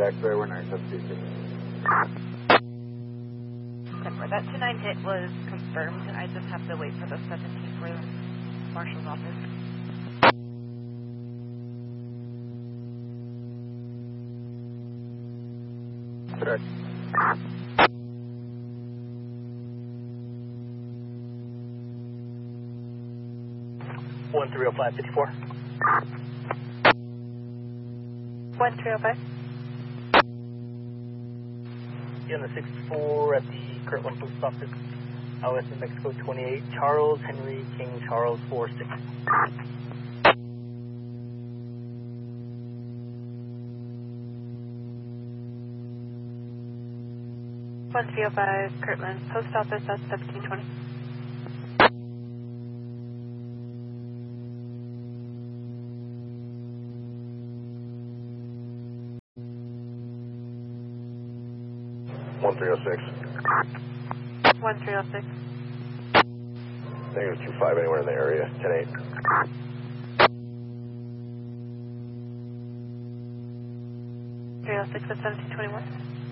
X-ray, we're 9726. That 2-9 hit was confirmed. I just have to wait for the 17th room marshal's office. Correct. 130554. 1305. You're on the 64 at the Kirtland Post Office, OS New Mexico 28, Charles Henry King Charles 46. One 305 Kirtland Post Office at 1720. One 306. 1306. Negative 25 anywhere in the area. 10-8. 306 at 1721.